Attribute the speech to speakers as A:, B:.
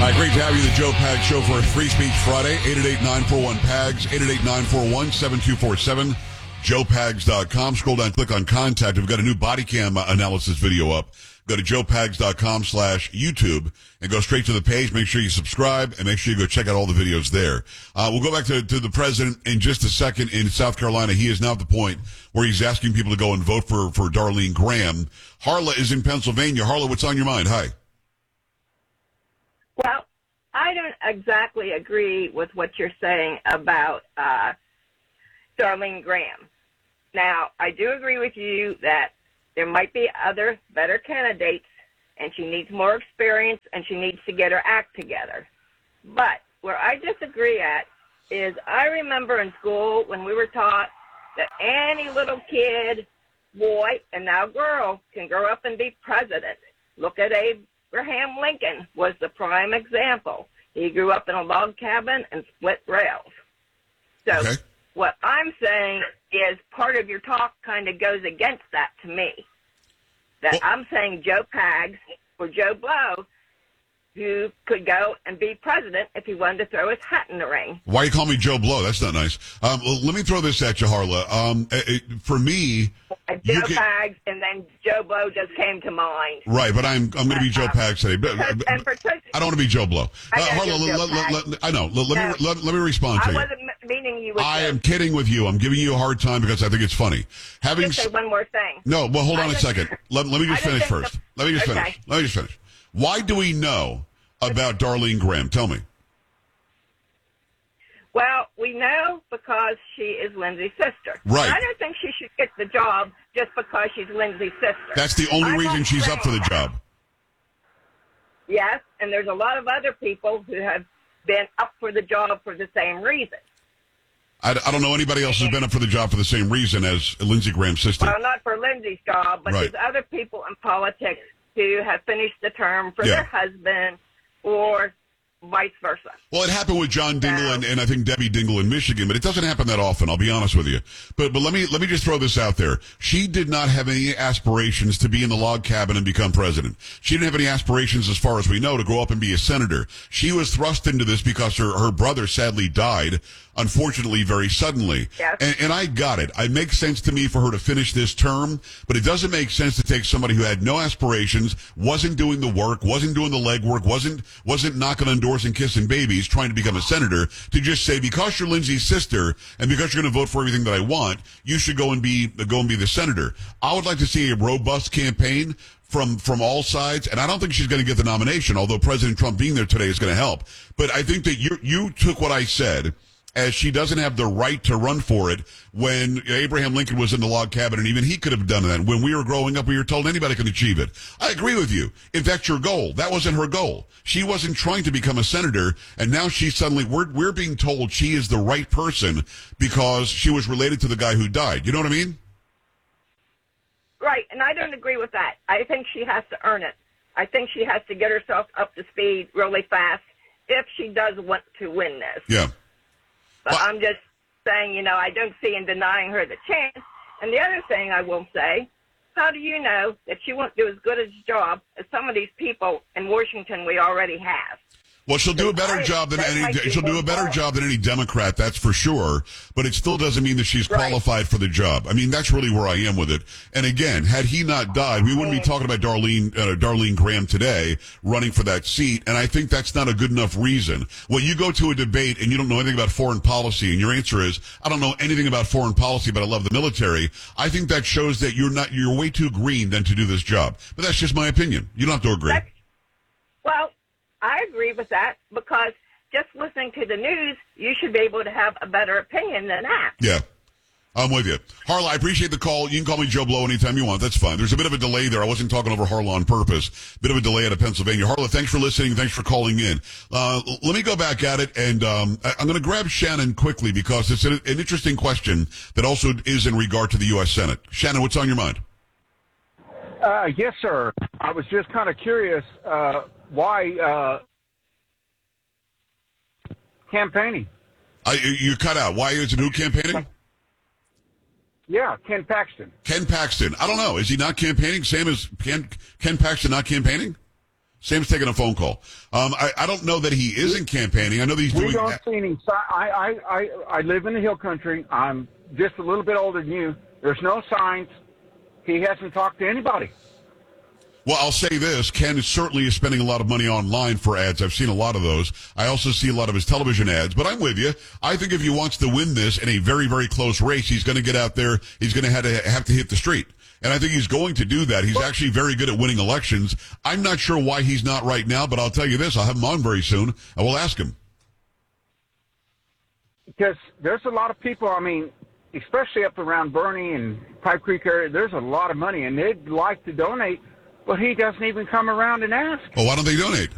A: Hi, great to have you, the Joe Pags Show for a Free Speech Friday. 888-941-PAGS, 888-941-7247, joepags.com. Scroll down, click on Contact. We've got a new body cam analysis video up. Go to joepags.com/YouTube and go straight to the page. Make sure you subscribe and make sure you go check out all the videos there. We'll go back to the president in just a second in South Carolina. He is now at the point where he's asking people to go and vote for Darlene Graham. Harla is in Pennsylvania. Harla, what's on your mind? Hi.
B: Well, I don't exactly agree with what you're saying about Darlene Graham. Now, I do agree with you that there might be other better candidates, and she needs more experience, and she needs to get her act together. But where I disagree at is I remember in school when we were taught that any little kid, boy, and now girl can grow up and be president. Look at Abraham Lincoln was the prime example. He grew up in a log cabin and split rails. So What I'm saying is part of your talk kind of goes against that to me. That I'm saying Joe Pags or Joe Blow, who could go and be president if he wanted to throw his hat in the ring.
A: Why you call me Joe Blow? That's not nice. Let me throw this at you, Harla. For me,
B: Joe Pags and then Joe Blow just came to mind.
A: Right, but I'm going to be Joe Pags today. I don't want to be Joe Blow. Harla, I know. Let me respond to you.
B: I wasn't meaning you would.
A: I am kidding with you. I'm giving you a hard time because I think it's funny.
B: Just say one more thing.
A: No, well, hold on a second. Let me just finish first. Let me just finish. Why do we know about Darlene Graham? Tell me.
B: Well, we know because she is Lindsay's sister.
A: Right.
B: I don't think she should get the job just because she's Lindsay's sister.
A: That's the only reason she's up for the job.
B: Yes, and there's a lot of other people who have been up for the job for the same reason.
A: I don't know anybody else who's been up for the job for the same reason as Lindsey Graham's sister.
B: Well, not for Lindsay's job, but there's other people in politics who have finished the term for their husband or vice versa.
A: Well, it happened with John Dingell and I think Debbie Dingell in Michigan, but it doesn't happen that often, I'll be honest with you. But let me just throw this out there. She did not have any aspirations to be in the log cabin and become president. She didn't have any aspirations, as far as we know, to grow up and be a senator. She was thrust into this because her brother sadly died, unfortunately, very suddenly.
B: Yes.
A: And I got it. It makes sense to me for her to finish this term, but it doesn't make sense to take somebody who had no aspirations, wasn't doing the work, wasn't doing the legwork, wasn't knocking on doors and kissing babies, trying to become a senator, to just say, because you're Lindsay's sister and because you're going to vote for everything that I want, you should go and be the senator. I would like to see a robust campaign from all sides, and I don't think she's going to get the nomination, although President Trump being there today is going to help. But I think that you took what I said as she doesn't have the right to run for it when Abraham Lincoln was in the log cabin, and even he could have done that. When we were growing up, we were told anybody can achieve it. I agree with you. If that's your goal, that wasn't her goal. She wasn't trying to become a senator, and now she's suddenly, we're being told she is the right person because she was related to the guy who died. You know what I mean?
B: Right, and I don't agree with that. I think she has to earn it. I think she has to get herself up to speed really fast if she does want to win this.
A: Yeah.
B: But I'm just saying, I don't see in denying her the chance. And the other thing I will say, how do you know that she won't do as good a job as some of these people in Washington we already have?
A: Well, she'll do a better job than any Democrat, that's for sure. But it still doesn't mean that she's qualified for the job. I mean, that's really where I am with it. And again, had he not died, we wouldn't be talking about Darlene Graham today running for that seat. And I think that's not a good enough reason. When you go to a debate and you don't know anything about foreign policy, and your answer is, I don't know anything about foreign policy, but I love the military. I think that shows that you're way too green then to do this job. But that's just my opinion. You don't have to agree.
B: I agree with that because just listening to the news, you should be able to have a better opinion than that.
A: Yeah, I'm with you. Harla, I appreciate the call. You can call me Joe Blow anytime you want. That's fine. There's a bit of a delay there. I wasn't talking over Harla on purpose. Bit of a delay out of Pennsylvania. Harla, thanks for listening. Thanks for calling in. Let me go back at it, and I'm going to grab Shannon quickly because it's an interesting question that also is in regard to the U.S. Senate. Shannon, what's on your mind?
C: Yes, sir. I was just kind of curious why campaigning.
A: You cut out. Why is it who campaigning?
C: Yeah, Ken Paxton.
A: Ken Paxton. I don't know. Is he not campaigning? Same as Ken Paxton not campaigning? Sam's taking a phone call. I don't know that he isn't campaigning. I know that he's doing.
C: We don't see any. I live in the hill country. I'm just a little bit older than you. There's no signs. He hasn't talked to anybody.
A: Well, I'll say this. Ken certainly is spending a lot of money online for ads. I've seen a lot of those. I also see a lot of his television ads. But I'm with you. I think if he wants to win this in a very, very close race, he's going to get out there. He's going to have to hit the street. And I think he's going to do that. He's actually very good at winning elections. I'm not sure why he's not right now, but I'll tell you this. I'll have him on very soon. I will ask him.
C: Because there's a lot of people, I mean, especially up around Bernie and Pipe Creek area, there's a lot of money, and they'd like to donate, but he doesn't even come around and ask.
A: Oh, why don't they donate?